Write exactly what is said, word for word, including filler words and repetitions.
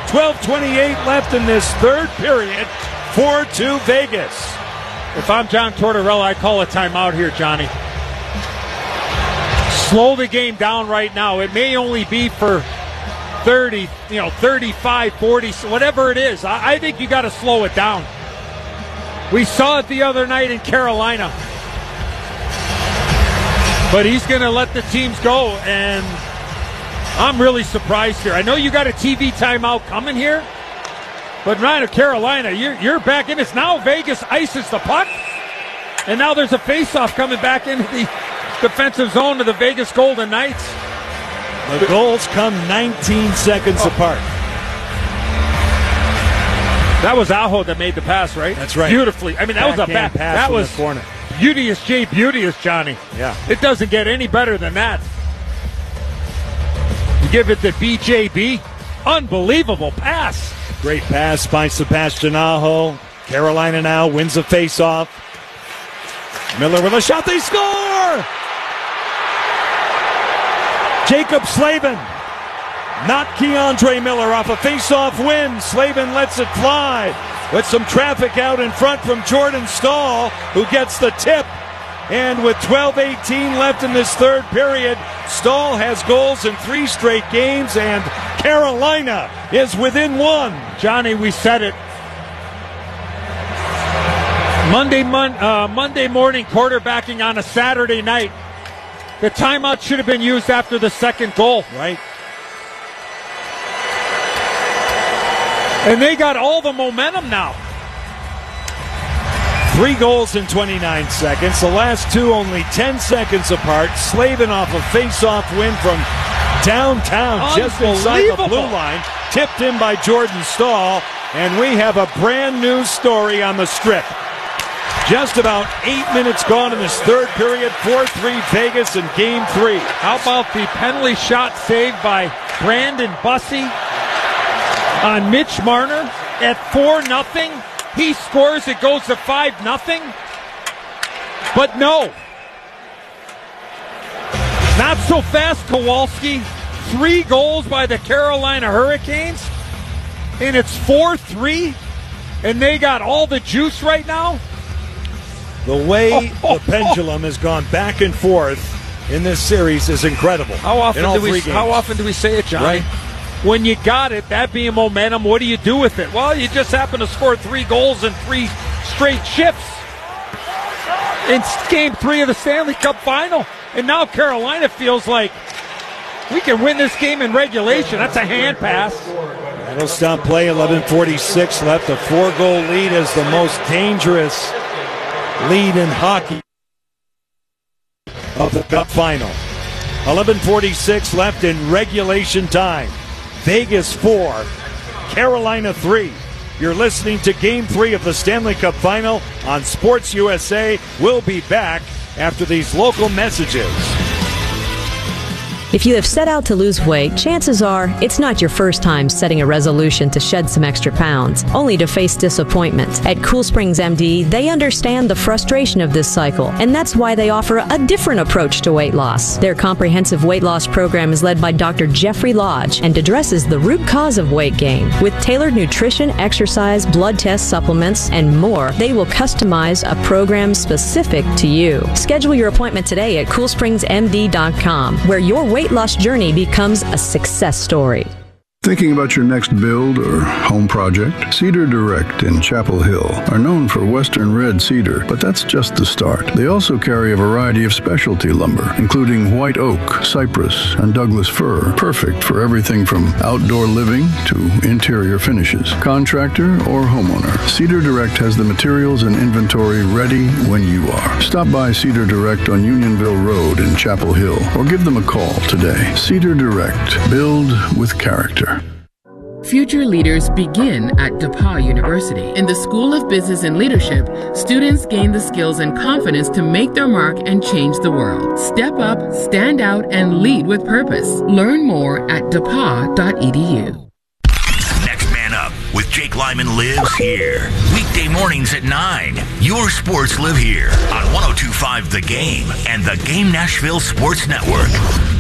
twelve twenty-eight left in this third period. four two Vegas. If I'm John Tortorella, I call a timeout here, Johnny. Slow the game down right now. It may only be for thirty, you know, thirty-five, forty, whatever it is. I, I think you got to slow it down. We saw it the other night in Carolina. But he's going to let the teams go, and I'm really surprised here. I know you got a T V timeout coming here, but Ryan, Carolina, you're, you're back in. It's now Vegas ices the puck, and now there's a faceoff coming back into the defensive zone of the Vegas Golden Knights. The goals come nineteen seconds oh. apart. That was Aho that made the pass, right? That's right. Beautifully. I mean, that was a back pass. That was the corner. Beauteous J. Beauteous, Johnny. Yeah. It doesn't get any better than that. You give it to B J B. Unbelievable pass. Great pass by Sebastian Aho. Carolina now wins the faceoff. Miller with a shot. They score! Jacob Slavin. Not Keandre Miller off a faceoff win. Slavin lets it fly with some traffic out in front from Jordan Stahl, who gets the tip. And with twelve eighteen left in this third period, Stahl has goals in three straight games, and Carolina is within one. Johnny, we said it. Monday, mon- uh, Monday morning quarterbacking on a Saturday night. The timeout should have been used after the second goal. Right. And they got all the momentum now. Three goals in twenty-nine seconds. The last two only ten seconds apart. Slavin off a face-off win from downtown, just inside the blue line. Tipped in by Jordan Stahl. And we have a brand new story on the strip. Just about eight minutes gone in this third period. four three Vegas in game three. How about the penalty shot saved by Brandon Bussey on Mitch Marner at four nothing? He scores, it goes to five nothing. But no. Not so fast, Kowalski. Three goals by the Carolina Hurricanes. And it's four three. And they got all the juice right now. The way the pendulum has gone back and forth in this series is incredible. How often do we games. how often do we say it, Johnny? Right. When you got it, that being momentum, what do you do with it? Well, you just happen to score three goals in three straight shifts in game three of the Stanley Cup final. And now Carolina feels like we can win this game in regulation. That's a hand pass. That'll stop play. eleven forty-six left. A four-goal lead is the most dangerous lead in hockey of the Cup final. eleven forty-six left in regulation time. Vegas four, Carolina three. You're listening to Game three of the Stanley Cup Final on Sports U S A. We'll be back after these local messages. If you have set out to lose weight, chances are it's not your first time setting a resolution to shed some extra pounds, only to face disappointment. At Cool Springs M D, they understand the frustration of this cycle, and that's why they offer a different approach to weight loss. Their comprehensive weight loss program is led by Doctor Jeffrey Lodge and addresses the root cause of weight gain. With tailored nutrition, exercise, blood test supplements, and more, they will customize a program specific to you. Schedule your appointment today at cool springs m d dot com, where your weight loss journey becomes a success story. Thinking about your next build or home project? Cedar Direct in Chapel Hill are known for Western red cedar, but that's just the start. They also carry a variety of specialty lumber, including white oak, cypress, and Douglas fir, perfect for everything from outdoor living to interior finishes. Contractor or homeowner, Cedar Direct has the materials and inventory ready when you are. Stop by Cedar Direct on Unionville Road in Chapel Hill or give them a call today. Cedar Direct. Build with character. Future leaders begin at DePauw University. In the School of Business and Leadership, students gain the skills and confidence to make their mark and change the world. Step up, stand out, and lead with purpose. Learn more at d e p a w dot e d u. Next Man Up with Jake Lyman lives here. Weekday mornings at nine. Your sports live here on one oh two point five The Game and the Game Nashville Sports Network.